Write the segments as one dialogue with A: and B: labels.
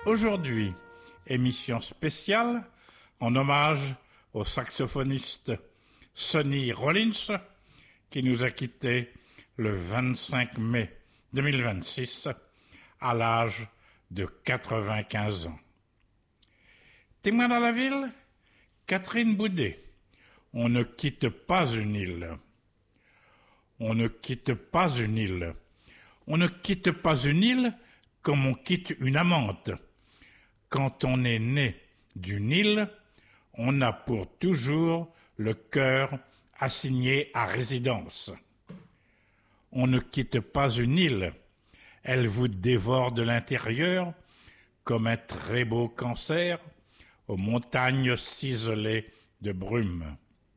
A: Aujourd'hui, émission spéciale en hommage au saxophoniste Sonny Rollins qui nous a quittés le 25 mai 2026 à l'âge de 95 ans. Témoin dans la ville, Catherine Boudet. On ne quitte pas une île. On ne quitte pas une île. On ne quitte pas une île comme on quitte une amante. Quand on est né d'une île, on a pour toujours le cœur assigné à résidence. On ne quitte pas une île. Elle vous dévore de l'intérieur comme un très beau cancer aux montagnes ciselées de brume.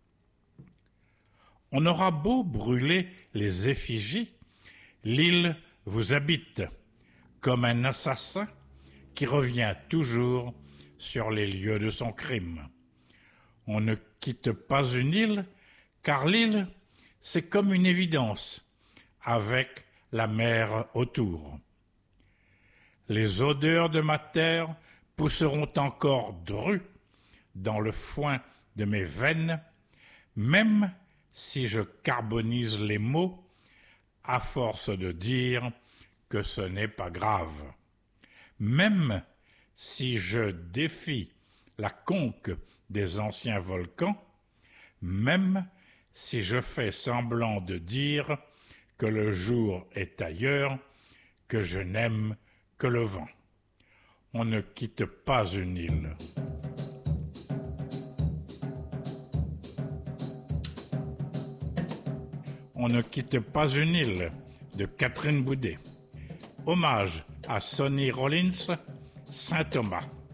A: On aura beau brûler les effigies, l'île vous habite comme un assassin qui revient toujours sur les lieux de son crime. On ne quitte pas une île, car l'île, c'est comme une évidence, avec la mer autour. Les odeurs de ma terre pousseront encore drues dans le foin de mes veines, même si je carbonise les mots, à force de dire que ce n'est pas grave. Même si je défie la conque des anciens volcans, même si je fais semblant de dire que le jour est ailleurs, que je n'aime que le vent. On ne quitte pas une île. On ne quitte pas une île de Catherine Boudet. Hommage à Sonny Rollins, Saint-Thomas.